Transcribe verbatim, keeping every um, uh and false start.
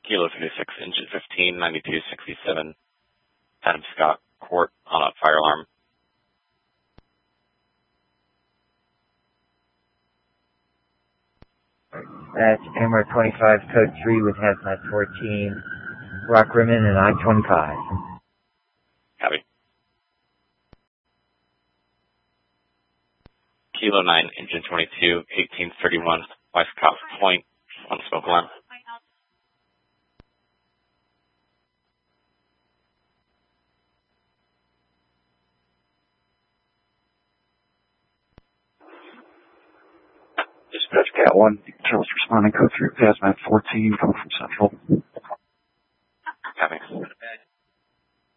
Kilo fifty-six, engine fifteen, ninety-two sixty-seven, Adam Scott, Court on a fire alarm. That's M R twenty-five, code three with hazmat fourteen, Rock Rimmon and I twenty-five. Copy. Kilo nine, engine twenty-two, eighteen thirty-one, West Cox Point on smoke alarm. Dispatch Cat one, Charles responding, code three, hazmat fourteen, coming from Central. Copy.